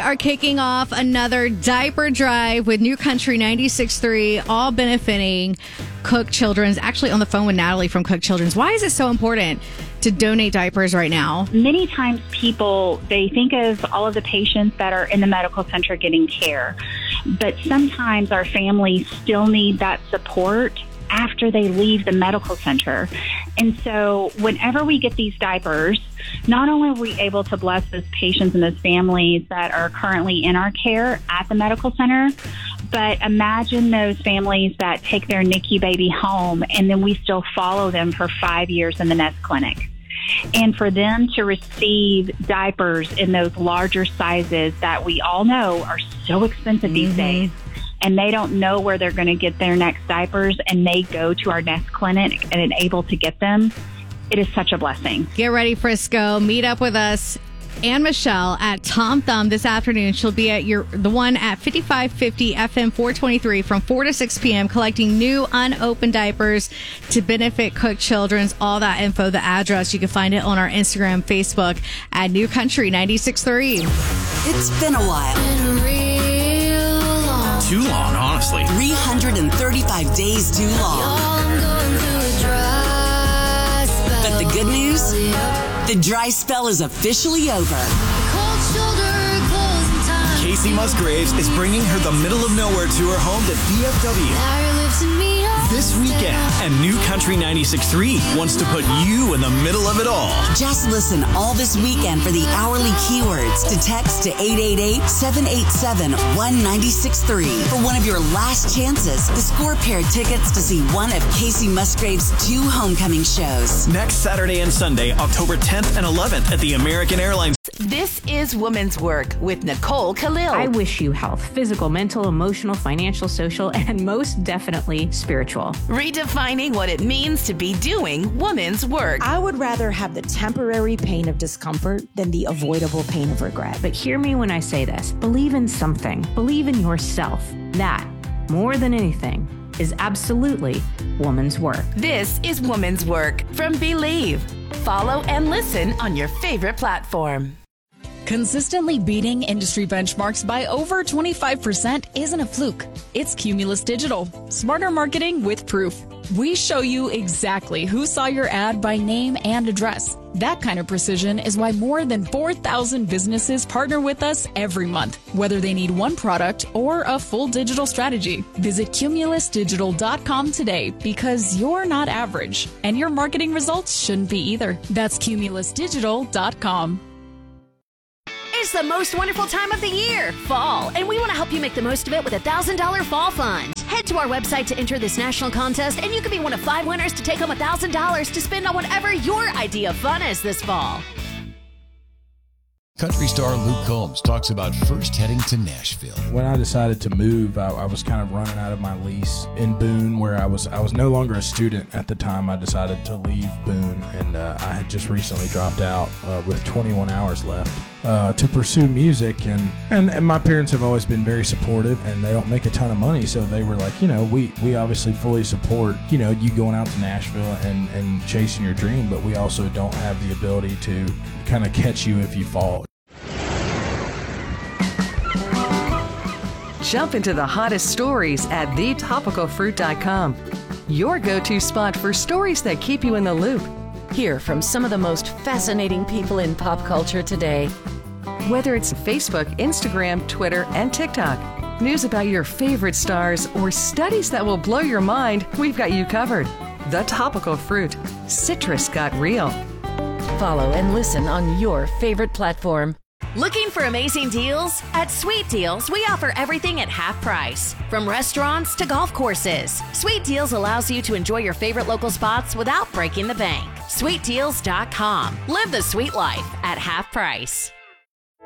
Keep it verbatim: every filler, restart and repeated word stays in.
are kicking off another diaper drive with New Country ninety-six point three, all benefiting Cook Children's. Actually, on the phone with Natalie from Cook Children's. Why is it so important to donate diapers right now? Many times people, they think of all of the patients that are in the medical center getting care, but sometimes our families still need that support after they leave the medical center. And so whenever we get these diapers, not only are we able to bless those patients and those families that are currently in our care at the medical center, but imagine those families that take their N I C U baby home and then we still follow them for five years in the Nest Clinic. And for them to receive diapers in those larger sizes that we all know are so expensive mm-hmm. these days, and they don't know where they're going to get their next diapers, and they go to our Nest Clinic and are able to get them, it is such a blessing. Get ready, Frisco. Meet up with us and Michelle at Tom Thumb this afternoon. She'll be at your the one at fifty-five fifty F M four twenty-three from four to six p.m. collecting new unopened diapers to benefit Cook Children's. All that info, the address, you can find it on our Instagram, Facebook at New Country ninety-six point three. It's been a while. Too long, honestly. three hundred thirty-five days too long. But the good news? The dry spell is officially over. Kacey Musgraves is bringing her the middle of nowhere tour home to D F W this weekend. And New Country ninety-six point three wants to put you in the middle of it all. Just listen all this weekend for the hourly keywords to text to eight eight eight, seven eight seven, one nine six three for one of your last chances to score a pair of tickets to see one of Kacey Musgraves' two homecoming shows. Next Saturday and Sunday, October tenth and eleventh at the American Airlines. This is Women's Work with Nicole Khalil. I wish you health, physical, mental, emotional, financial, social, and most definitely spiritual. Redefining what it means to be doing women's work. I would rather have the temporary pain of discomfort than the avoidable pain of regret. But hear me when I say this. Believe in something. Believe in yourself. That, more than anything, is absolutely woman's work. This is Women's Work from Believe. Follow and listen on your favorite platform. Consistently beating industry benchmarks by over twenty-five percent isn't a fluke. It's Cumulus Digital. Smarter marketing with proof. We show you exactly who saw your ad by name and address. That kind of precision is why more than four thousand businesses partner with us every month, whether they need one product or a full digital strategy. Visit cumulus digital dot com today because you're not average, and your marketing results shouldn't be either. That's cumulus digital dot com. It's the most wonderful time of the year, fall, and we want to help you make the most of it with a one thousand dollars Fall Fund. Head to our website to enter this national contest, and you could be one of five winners to take home one thousand dollars to spend on whatever your idea of fun is this fall. Country star Luke Combs talks about first heading to Nashville. When I decided to move, I, I was kind of running out of my lease in Boone, where I was I was no longer a student at the time. I decided to leave Boone, and uh, I had just recently dropped out uh, with twenty-one hours left uh, to pursue music. And, and, and my parents have always been very supportive, and they don't make a ton of money, so they were like, you know, we, we obviously fully support, you know, you going out to Nashville and, and chasing your dream, but we also don't have the ability to kind of catch you if you fall. Jump into the hottest stories at the topical fruit dot com. Your go-to spot for stories that keep you in the loop. Hear from some of the most fascinating people in pop culture today. Whether it's Facebook, Instagram, Twitter, and TikTok, news about your favorite stars, or studies that will blow your mind, we've got you covered. The Topical Fruit. Citrus got real. Follow and listen on your favorite platform. Looking for amazing deals? At Sweet Deals, we offer everything at half price. From restaurants to golf courses, Sweet Deals allows you to enjoy your favorite local spots without breaking the bank. sweet deals dot com. Live the sweet life at half price.